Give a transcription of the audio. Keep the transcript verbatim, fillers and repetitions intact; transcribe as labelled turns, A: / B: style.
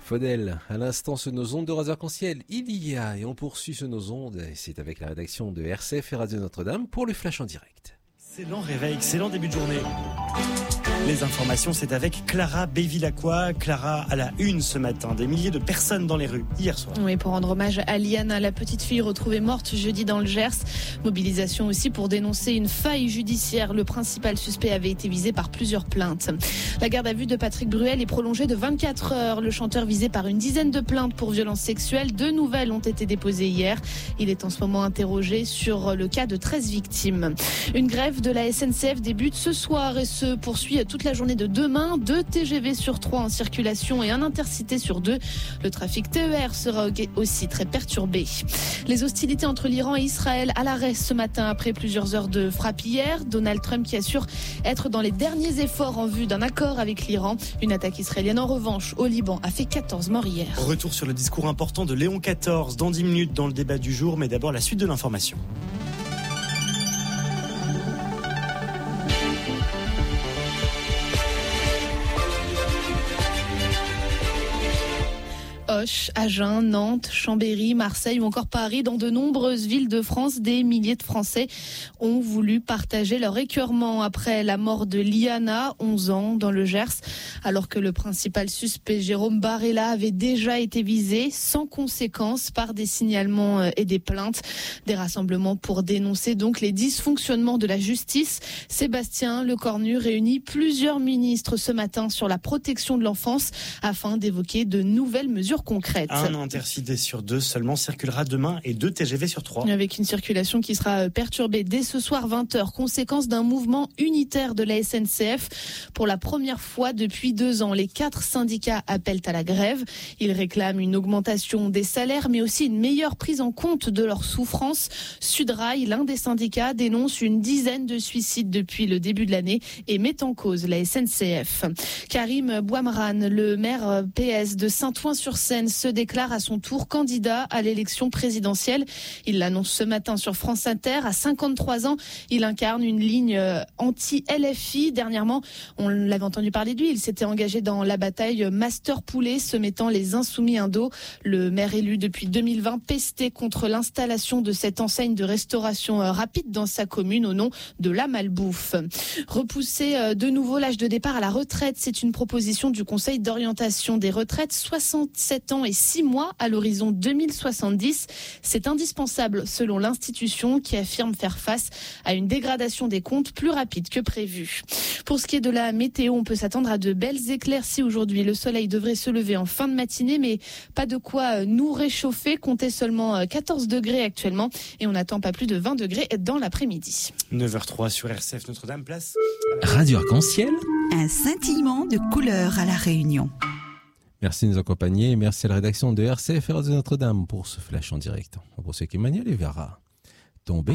A: Faudel, à l'instant sur nos ondes de Radio Arc-en-Ciel, il y a, et on poursuit sur nos ondes, et c'est avec la rédaction de R C F et Radio Notre-Dame pour le Flash en direct.
B: Excellent réveil, excellent début de journée. Les informations, c'est avec Clara Bévilacqua. Clara à la une ce matin. Des milliers de personnes dans les rues hier soir.
C: Oui, pour rendre hommage à Liana, la petite fille retrouvée morte jeudi dans le Gers. Mobilisation aussi pour dénoncer une faille judiciaire. Le principal suspect avait été visé par plusieurs plaintes. La garde à vue de Patrick Bruel est prolongée de vingt-quatre heures. Le chanteur visé par une dizaine de plaintes pour violences sexuelles. Deux nouvelles ont été déposées hier. Il est en ce moment interrogé sur le cas de treize victimes. Une grève de la S N C F débute ce soir et se poursuit toute la journée de demain. Deux T G V sur trois en circulation et un intercité sur deux. Le trafic T E R sera aussi très perturbé. Les hostilités entre l'Iran et Israël à l'arrêt ce matin après plusieurs heures de frappe hier. Donald Trump qui assure être dans les derniers efforts en vue d'un accord avec l'Iran. Une attaque israélienne en revanche au Liban a fait quatorze morts hier.
B: Retour sur le discours important de Léon quatorze dans dix minutes dans le débat du jour, mais d'abord la suite de l'information.
C: Auch, Agen, Nantes, Chambéry, Marseille ou encore Paris, dans de nombreuses villes de France, des milliers de Français ont voulu partager leur écœurement après la mort de Liana, onze ans, dans le Gers, alors que le principal suspect, Jérôme Barella, avait déjà été visé sans conséquence par des signalements et des plaintes. Des rassemblements pour dénoncer donc les dysfonctionnements de la justice. Sébastien Lecornu réunit plusieurs ministres ce matin sur la protection de l'enfance afin d'évoquer de nouvelles mesures concrètes.
B: Un intercité sur deux seulement circulera demain et deux T G V sur trois.
C: Avec une circulation qui sera perturbée dès ce soir vingt heures, conséquence d'un mouvement unitaire de la S N C F. Pour la première fois depuis deux ans, les quatre syndicats appellent à la grève. Ils réclament une augmentation des salaires, mais aussi une meilleure prise en compte de leurs souffrances. Sudrail, l'un des syndicats, dénonce une dizaine de suicides depuis le début de l'année et met en cause la S N C F. Karim Bouamran, le maire P S de Saint-Ouen-sur-Seine, se déclare à son tour candidat à l'élection présidentielle. Il l'annonce ce matin sur France Inter. À cinquante-trois ans, il incarne une ligne anti-L F I. Dernièrement, on l'avait entendu parler de lui. Il s'était engagé dans la bataille Master Poulet, se mettant les insoumis un dos. Le maire élu depuis deux mille vingt pestait contre l'installation de cette enseigne de restauration rapide dans sa commune au nom de la malbouffe. Repousser de nouveau l'âge de départ à la retraite, c'est une proposition du Conseil d'orientation des retraites. soixante-sept ans et six mois à l'horizon deux mille soixante-dix. C'est indispensable selon l'institution qui affirme faire face à une dégradation des comptes plus rapide que prévu. Pour ce qui est de la météo, on peut s'attendre à de belles éclaircies aujourd'hui. Le soleil devrait se lever en fin de matinée, mais pas de quoi nous réchauffer. Comptez seulement quatorze degrés actuellement et on n'attend pas plus de vingt degrés dans l'après-midi.
B: neuf heures zéro trois sur R C F Notre-Dame, place.
A: Radio Arc-en-Ciel.
D: Un scintillement de couleurs à La Réunion.
A: Merci de nous accompagner. Merci à la rédaction de R C F et Radio Notre-Dame pour ce flash en direct. Pour ce qui est Emmanuel et verra tomber.